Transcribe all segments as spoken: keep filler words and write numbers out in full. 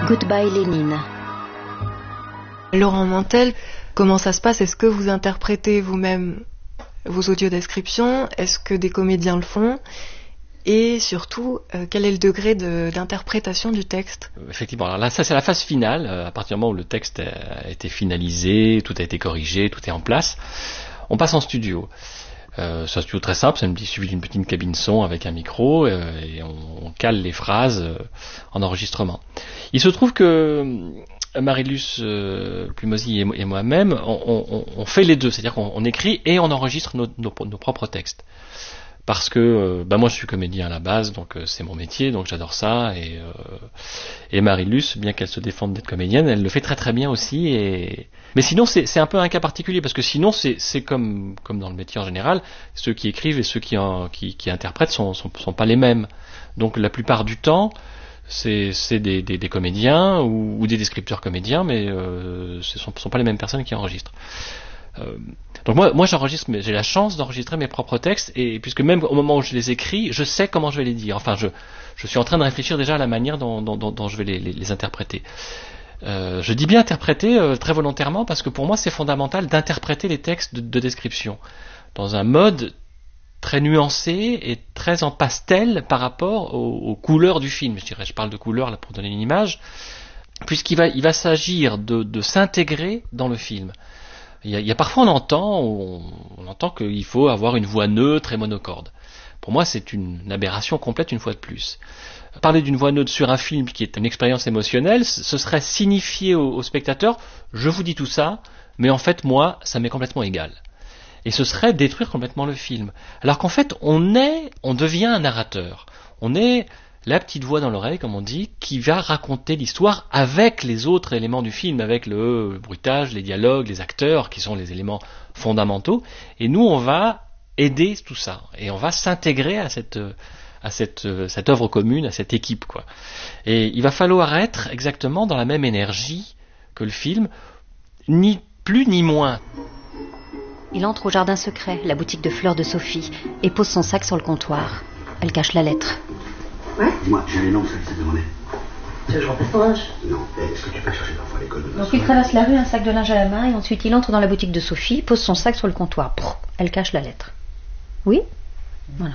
Goodbye Lénine. Laurent Mantel, comment ça se passe? Est-ce que vous interprétez vous-même vos audiodescriptions? Est-ce que des comédiens le font? Et surtout, euh, quel est le degré de, d'interprétation du texte? Effectivement, alors là, ça c'est la phase finale, à partir du moment où le texte a été finalisé, tout a été corrigé, tout est en place. On passe en studio. Euh, c'est un studio très simple, il suffit d'une petite cabine son avec un micro euh, et on, on cale les phrases euh, en enregistrement. Il se trouve que Marie-Luce euh, Plumosi et, et moi-même, on, on, on fait les deux, c'est-à-dire qu'on on écrit et on enregistre nos, nos, nos propres textes. Parce que euh, bah moi je suis comédien à la base, donc euh, c'est mon métier, donc j'adore ça. Et, euh, et Marie-Luce, bien qu'elle se défende d'être comédienne, elle le fait très très bien aussi. Et... Mais sinon c'est, c'est un peu un cas particulier, parce que sinon c'est, c'est comme, comme dans le métier en général, ceux qui écrivent et ceux qui, en, qui, qui interprètent sont, sont, sont pas les mêmes. Donc la plupart du temps, c'est, c'est des, des, des comédiens ou, ou des descripteurs comédiens, mais euh, ce sont, sont pas les mêmes personnes qui enregistrent. Euh, donc moi, moi j'enregistre, mais j'ai la chance d'enregistrer mes propres textes, et puisque même au moment où je les écris, je sais comment je vais les dire. Enfin, je, je suis en train de réfléchir déjà à la manière dont, dont, dont, dont je vais les, les, les interpréter. Euh, je dis bien interpréter euh, très volontairement, parce que pour moi c'est fondamental d'interpréter les textes de, de description dans un mode très nuancé et très en pastel par rapport aux, aux couleurs du film. Je dirais, je parle de couleurs là pour donner une image, puisqu'il va, il va s'agir de, de s'intégrer dans le film. Il y, a, il y a parfois on entend, on, on entend qu'il faut avoir une voix neutre et monocorde. Pour moi, c'est une, une aberration complète une fois de plus. Parler d'une voix neutre sur un film qui est une expérience émotionnelle, ce serait signifier au, au spectateur, je vous dis tout ça, mais en fait, moi, ça m'est complètement égal. Et ce serait détruire complètement le film. Alors qu'en fait, on est, on devient un narrateur. On est la petite voix dans l'oreille, comme on dit, qui va raconter l'histoire avec les autres éléments du film, avec le, le bruitage, les dialogues, les acteurs, qui sont les éléments fondamentaux. Et nous, on va aider tout ça. Et on va s'intégrer à cette, à cette, cette œuvre commune, à cette équipe, quoi. Et il va falloir être exactement dans la même énergie que le film, ni plus ni moins. Il entre au jardin secret, la boutique de fleurs de Sophie, et pose son sac sur le comptoir. Elle cache la lettre. Ouais. Dis-moi, j'ai les noms de ceux qui s'est demandé. C'est le remplace ton linge. Non, est-ce que tu peux chercher parfois l'école de Donc il traverse la rue, un sac de linge à la main, et ensuite il entre dans la boutique de Sophie, pose son sac sur le comptoir. Prrr, elle cache la lettre. Oui ? Voilà.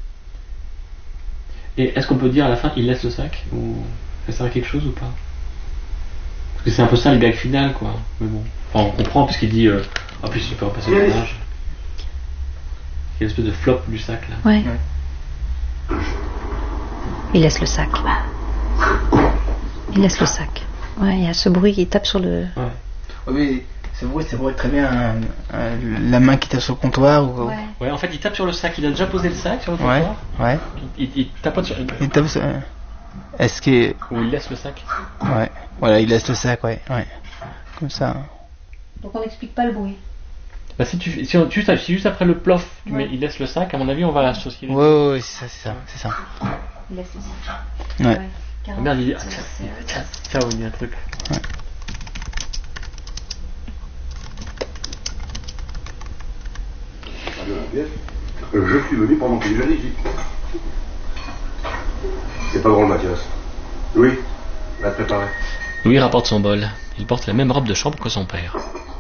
Et est-ce qu'on peut dire à la fin qu'il laisse le sac? Ou ça sert à quelque chose ou pas? Parce que c'est un peu ça le gag final, quoi. Mais bon. Enfin, on comprend, puisqu'il dit euh, ah, puis il peut repasser le linge. Il y a une espèce de flop du sac, là. Ouais. ouais. Il laisse le sac. Il laisse le sac. Ouais, il y a ce bruit qui tape sur le... Ouais. Oui, ce bruit, c'est vrai très bien euh, euh, la main qui tape sur le comptoir. Ou... Ouais. ouais, en fait, il tape sur le sac. Il a déjà posé le sac sur le comptoir. Ouais, ouais. Il, il, il tapote sur... Il tape sur... Est-ce que... Ou il laisse le sac. Ouais, voilà, il laisse le sac, ouais. ouais. Comme ça. Donc on n'explique pas le bruit. Bah, si tu, si on, juste, si juste après le plof, tu ouais. mets, il laisse le sac, à mon avis, on va associer les ouais, ouais, ouais, c'est ça, c'est ça, c'est ça. Il laisse le sac. Ouais. ouais. Ah, merde, il dit, ah, tiens, tiens, tiens, il y a un truc. Ouais. Je suis venu pendant qu'il est ici. C'est pas drôle, Mathias. Louis, va te préparer. Louis rapporte son bol. Il porte la même robe de chambre que son père.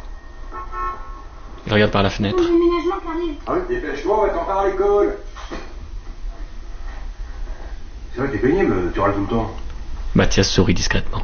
Il regarde par la fenêtre. Oh, déménagement qui arrive. Ah oui, dépêche-toi, on va t'en faire à l'école. C'est vrai que t'es pénible, tu râles tout le temps. Mathias sourit discrètement.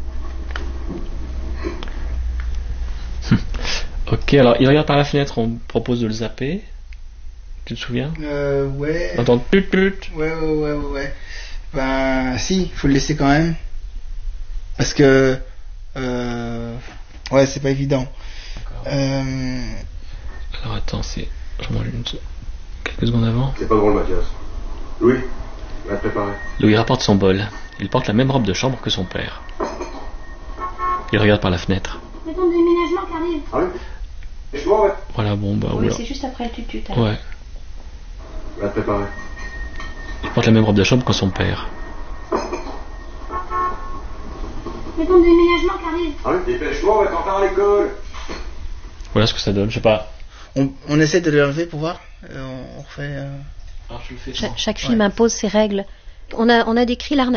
Ok, alors il regarde par la fenêtre, on propose de le zapper. Tu te souviens? Euh, ouais. On entend put put. Ouais, ouais, ouais, ouais, ouais. Ben, si, il faut le laisser quand même. Parce que, euh, ouais, c'est pas évident. Euh... Alors attends, c'est. Je mange une quelques secondes avant. C'est pas drôle, Mathias. Louis, va te préparer. Louis rapporte son bol. Il porte la même robe de chambre que son père. Il regarde par la fenêtre. C'est ton déménagement qui arrive. Ah oui. Et je ouais. Voilà, bon, bah oui, oula. c'est juste après le tutut. Ouais. Va te préparer. Il porte la même robe de chambre que son père. C'est ton déménagement qui arrive. Ah oui, dépêche-toi, on va t'en faire à l'école. Voilà ce que ça donne, je sais pas. On, on essaie de l'enlever pour voir. Euh, on refait. Euh... Alors, je le fais Cha- chaque film ouais. impose ses règles. On a, on a décrit l'arnaque.